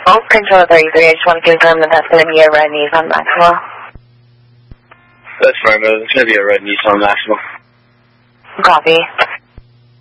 Oh, Control 33, I just want to confirm that that's going to be a red Nissan Maxima. That's right, it's going to be a red Nissan Maxima. Copy.